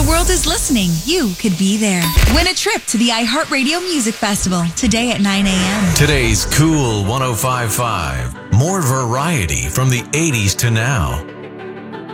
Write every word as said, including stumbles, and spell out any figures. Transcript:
the world is listening, you could be there. Win a trip to the iHeartRadio Music Festival today at nine a.m. Today's Cool one oh five point five. More variety from the eighties to now.